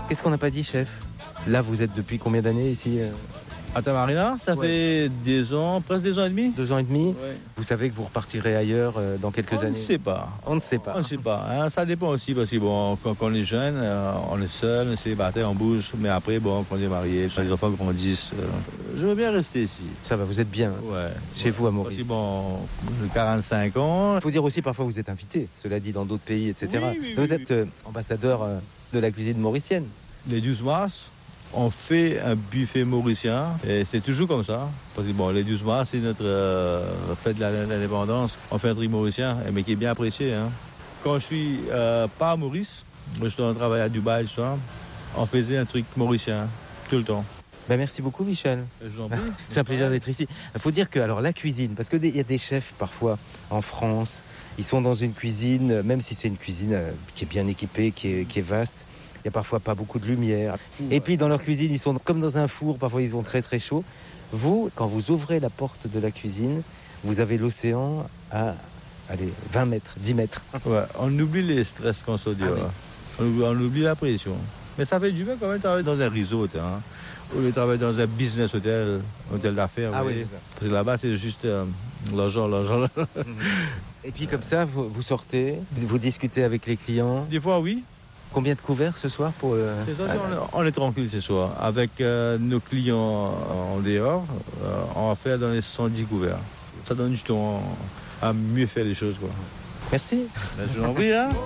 Qu'est-ce qu'on n'a pas dit, chef? Là, vous êtes depuis combien d'années ici? À Tamarina, ça fait 2 ans, presque 2 ans et demi. 2 ans et demi. Ouais. Vous savez que vous repartirez ailleurs dans quelques années? On ne sait pas. On ne sait pas. On ne sait pas. Hein. Ça dépend aussi parce que bon, quand on est jeune, on est seul, on est célibataire, on bouge. Mais après, bon, quand on est marié, quand les enfants grandissent, je veux bien rester ici. Ça va, vous êtes bien Ouais. chez vous à Maurice. Parce que bon, j'ai 45 ans. Il faut dire aussi, parfois, vous êtes invité, cela dit, dans d'autres pays, etc. Oui, vous êtes ambassadeur de la cuisine mauricienne. Les 12 mars, on fait un buffet mauricien et c'est toujours comme ça. Parce que bon, les 12 mars, c'est notre fête de l'indépendance. On fait un truc mauricien, mais qui est bien apprécié. Hein. Quand je suis pas à Maurice, je suis en travail à Dubaï, tout ça, on faisait un truc mauricien tout le temps. Ben merci beaucoup, Michel. Je vous en prie. C'est un plaisir d'être ici. Il faut dire que alors la cuisine, parce qu'il y a des chefs parfois en France, ils sont dans une cuisine, même si c'est une cuisine qui est bien équipée, qui est vaste, il n'y a parfois pas beaucoup de lumière. Et puis dans leur cuisine, ils sont comme dans un four, parfois ils sont très très chauds. Vous, quand vous ouvrez la porte de la cuisine, vous avez l'océan à 20 mètres, 10 mètres. Ouais, on oublie les stress qu'on se dit. On oublie la pression. Mais ça fait du bien quand même de travailler dans un resort. Hein. Ou de travailler dans un business hôtel d'affaires. Ah oui. Parce que là-bas, c'est juste l'argent. Et puis comme ça, vous sortez, vous discutez avec les clients. Des fois, oui. Combien de couverts ce soir pour Ce soir, on est tranquille ce soir. Avec nos clients en dehors, on va faire dans les 110 couverts. Ça donne du temps à mieux faire les choses. Quoi. Merci. Je vous en prie. Hein.